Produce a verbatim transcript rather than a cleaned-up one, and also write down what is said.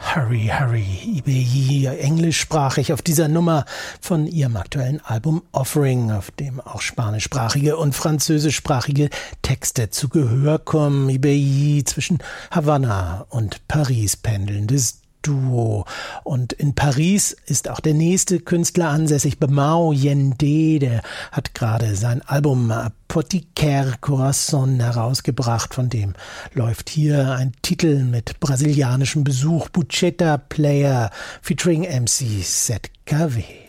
Hurry, Hurry, Ibeyi, englischsprachig auf dieser Nummer von ihrem aktuellen Album Offering, auf dem auch spanischsprachige und französischsprachige Texte zu Gehör kommen. Ibeyi, zwischen Havanna und Paris pendelndes Duo. Und in Paris ist auch der nächste Künstler ansässig, Bemao Yende, der hat gerade sein Album Apothicaire Corazon herausgebracht, von dem läuft hier ein Titel mit brasilianischem Besuch, Bucheta Player featuring M C Z K W.